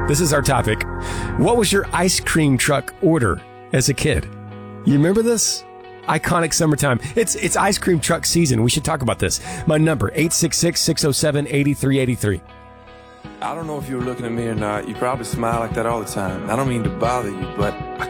This is our topic. What was your ice cream truck order as a kid? You remember this? Iconic summertime. It's ice cream truck season. We should talk about this. My number, 866-607-8383. I don't know if you were looking at me or not. You probably smile like that all the time. I don't mean to bother you, but I